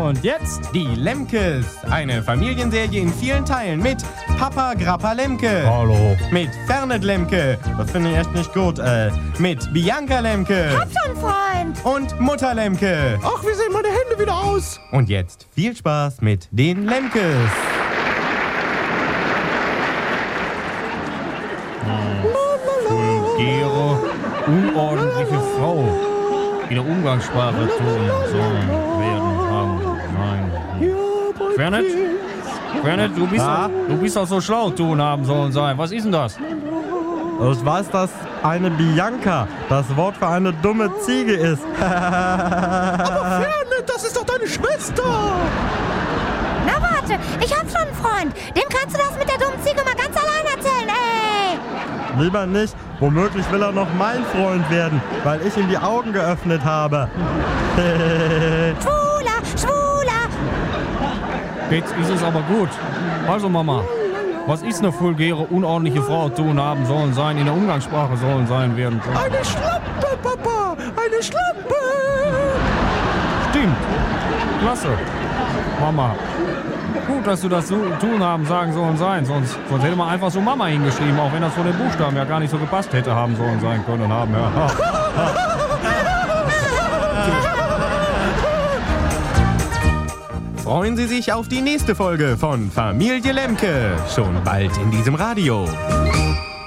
Und jetzt die Lemkes. Eine Familienserie in vielen Teilen mit Papa Grappa Lemke. Hallo. Mit Fernet Lemke. Das finde ich echt nicht gut. Mit Bianca Lemke. Hab schon einen Freund. Und Mutter Lemke. Ach, wie sehen meine Hände wieder aus? Und jetzt viel Spaß mit den Lemkes. Vulgäre, unordentliche Frau. In der Umgangssprache tun sollen, werden, haben, nein. Fernet, du bist doch so schlau, tun, haben, sollen, sein. Was ist denn das? Ich weiß, dass eine Bianca das Wort für eine dumme Ziege ist. Aber Fernet, das ist doch deine Schwester. Na warte, ich hab schon einen Freund. Dem kannst du das mit der dummen Ziege mal ganz allein erzählen, ey. Lieber nicht. Womöglich will er noch mein Freund werden, weil ich ihm die Augen geöffnet habe. Schwuler, Schwuler. Jetzt ist es aber gut. Also Mama, was ist eine vulgäre, unordentliche Frau, tun, haben, sollen, sein, in der Umgangssprache sollen, sein, werden? Eine Schlampe, Papa. Eine Schlampe. Stimmt. Klasse. Mama. Gut, dass du das so tun, haben, sagen sollen, sein. Sonst hätte man einfach so Mama hingeschrieben, auch wenn das von den Buchstaben ja gar nicht so gepasst hätte, haben sollen, sein können, haben, ja. Freuen Sie sich auf die nächste Folge von Familie Lemke. Schon bald in diesem Radio.